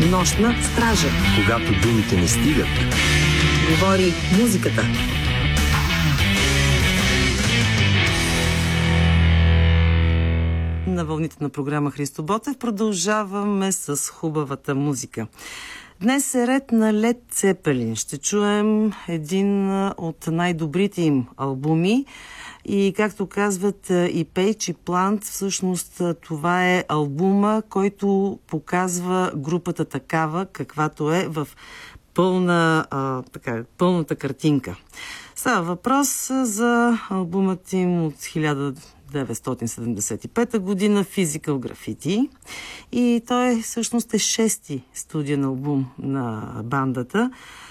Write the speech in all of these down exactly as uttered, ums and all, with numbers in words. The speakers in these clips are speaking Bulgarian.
Нощна стража. Когато думите не стигат. Говори музиката. На вълните на програма Христо Ботев продължаваме с хубавата музика. Днес е ред на Лед Цепелин. Ще чуем един от най-добрите им албуми. И както казват и Пейдж и Плант, всъщност това е албума, който показва групата такава, каквато е в пълна, а, така, пълната картинка. Става въпрос за албумът им от хиляда деветстотин седемдесет и пета година Physical Graffiti. И той всъщност е шести студиен албум на бандата.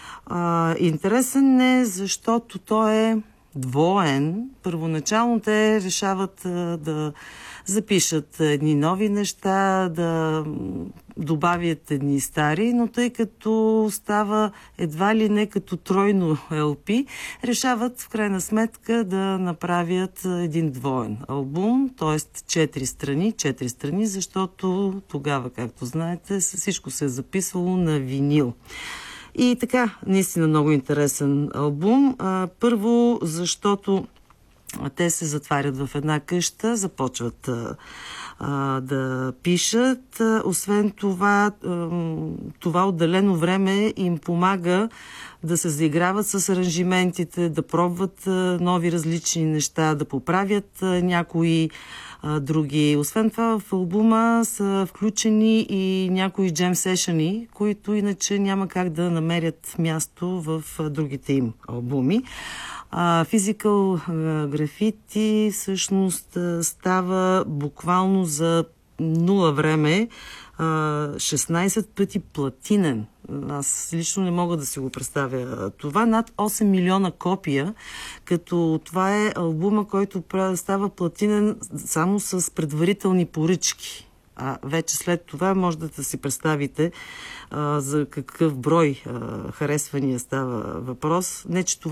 А, интересен е, защото той е двоен. Първоначално те решават а, да запишат едни нови неща, да добавят едни стари, но тъй като става едва ли не като тройно Ел Пи, решават в крайна сметка да направят един двоен албум, т.е. четири страни, четири страни, защото тогава, както знаете, всичко се е записвало на винил. И така, наистина много интересен албум. А, първо, защото те се затварят в една къща, започват а, а, да пишат. А, освен това, а, това отделено време им помага да се заиграват с аранжиментите, да пробват а, нови различни неща, да поправят а, някои а, други. Освен това, в албума са включени и някои джем сешъни, които иначе няма как да намерят място в а, другите им албуми. Uh, Physical Graffiti всъщност uh, става буквално за нула време uh, шестнайсет пъти платинен. Аз лично не мога да си го представя това. Над осем милиона копия, като това е албума, който става платинен само с предварителни поръчки. А вече след това може да си представите а, за какъв брой а, харесвания става въпрос. Не, че това